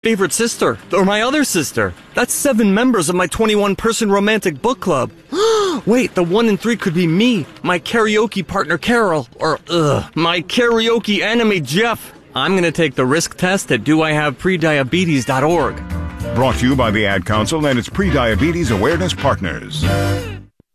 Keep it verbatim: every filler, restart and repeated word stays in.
favorite sister, or my other sister. That's seven members of my twenty-one person romantic book club. Wait, the one in three could be me, my karaoke partner Carol, or ugh, my karaoke enemy Jeff. I'm gonna take the risk test at do I have prediabetes dot org. Brought to you by the Ad Council and its Prediabetes Awareness Partners.